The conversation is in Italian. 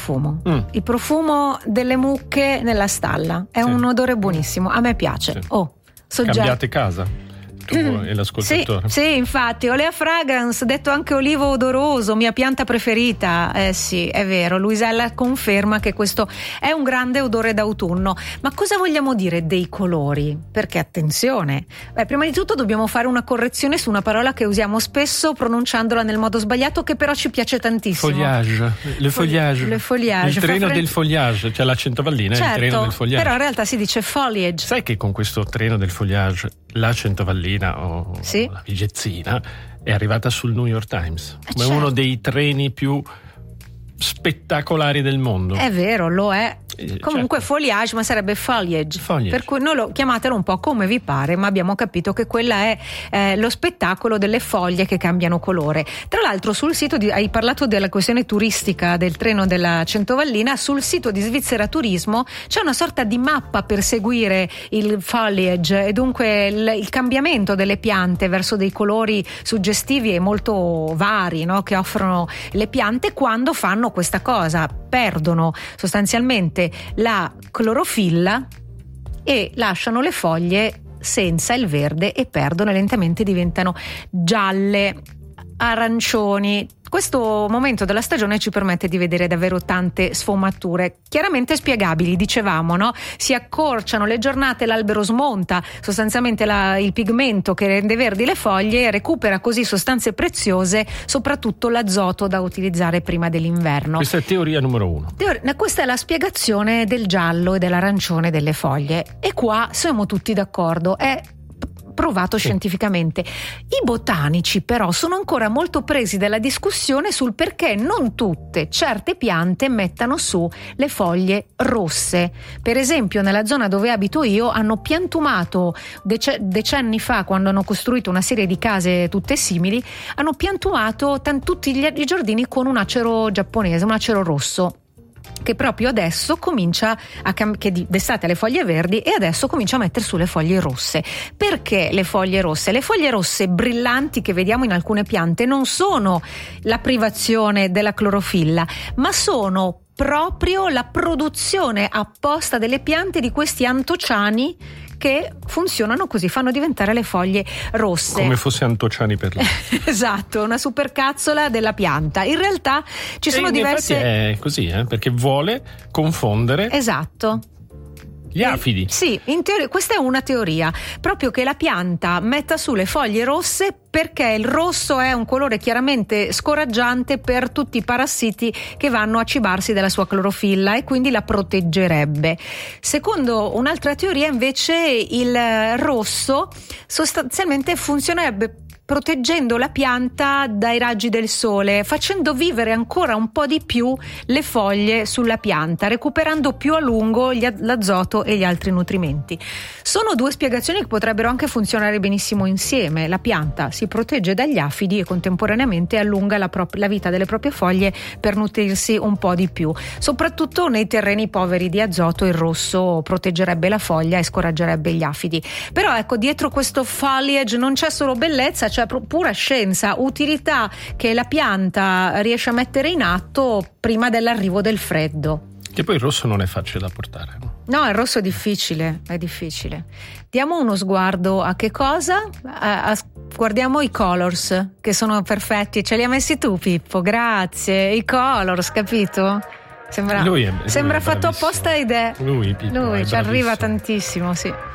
profumo. Il profumo delle mucche nella stalla. È un odore buonissimo. A me piace. Cambiate casa? Tu e l'ascoltatore. Sì, infatti, Olea Fragrance, detto anche olivo odoroso, mia pianta preferita. Sì, è vero, Luisella conferma che questo è un grande odore d'autunno. Ma cosa vogliamo dire dei colori? Perché attenzione, prima di tutto dobbiamo fare una correzione su una parola che usiamo spesso pronunciandola nel modo sbagliato, che però ci piace tantissimo. Foliage. Le foliage. Il treno del foliage, cioè l'accento vallina, certo, il treno del foliage. Però in realtà si dice foliage. Sai che con questo treno del foliage la Centovallina o la Vigezzina è arrivata sul New York Times come uno dei treni più spettacolari del mondo. È vero, lo è. Comunque foliage, ma sarebbe foliage. Per cui chiamatelo un po' come vi pare, ma abbiamo capito che quella è lo spettacolo delle foglie che cambiano colore. Tra l'altro sul sito hai parlato della questione turistica del treno della Centovallina, sul sito di Svizzera Turismo c'è una sorta di mappa per seguire il foliage e dunque il cambiamento delle piante verso dei colori suggestivi e molto vari, no? Che offrono le piante quando fanno questa cosa, perdono sostanzialmente la clorofilla e lasciano le foglie senza il verde e perdono e lentamente diventano gialle, arancioni. Questo momento della stagione ci permette di vedere davvero tante sfumature, chiaramente spiegabili, dicevamo, no? Si accorciano le giornate, l'albero smonta sostanzialmente il pigmento che rende verdi le foglie e recupera così sostanze preziose, soprattutto l'azoto da utilizzare prima dell'inverno. Questa è teoria numero 1. Questa è la spiegazione del giallo e dell'arancione delle foglie e qua siamo tutti d'accordo, è provato scientificamente. I botanici però sono ancora molto presi dalla discussione sul perché non certe piante mettano su le foglie rosse. Per esempio nella zona dove abito io hanno piantumato decenni fa, quando hanno costruito una serie di case tutte simili, hanno piantumato tutti i giardini con un acero giapponese, un acero rosso, che proprio adesso comincia che d'estate ha le foglie verdi e adesso comincia a mettere su le foglie rosse. Perché le foglie rosse? Le foglie rosse brillanti che vediamo in alcune piante non sono la privazione della clorofilla, ma sono proprio la produzione apposta delle piante di questi antociani che funzionano così, fanno diventare le foglie rosse. Come fosse antociani per lei. Esatto, una supercazzola della pianta. In realtà ci sono diverse... È così, perché vuole confondere... Esatto. Gli afidi. Sì, in teoria, questa è una teoria, proprio che la pianta metta su le foglie rosse perché il rosso è un colore chiaramente scoraggiante per tutti i parassiti che vanno a cibarsi della sua clorofilla e quindi la proteggerebbe. Secondo un'altra teoria invece il rosso sostanzialmente funzionerebbe proteggendo la pianta dai raggi del sole, facendo vivere ancora un po' di più le foglie sulla pianta, recuperando più a lungo l'azoto e gli altri nutrimenti. Sono due spiegazioni che potrebbero anche funzionare benissimo insieme. La pianta si protegge dagli afidi e contemporaneamente allunga la vita delle proprie foglie per nutrirsi un po' di più. Soprattutto nei terreni poveri di azoto il rosso proteggerebbe la foglia e scoraggerebbe gli afidi. Però ecco, dietro questo foliage non c'è solo bellezza, c'è pura scienza, utilità che la pianta riesce a mettere in atto prima dell'arrivo del freddo. Che poi il rosso non è facile da portare. No, il rosso è difficile. Diamo uno sguardo a che cosa? Guardiamo i colors, che sono perfetti. Ce li ha messi tu, Pippo, grazie. I colors, capito? Sembra fatto apposta ed è. Lui, Pippo, ci arriva tantissimo, sì.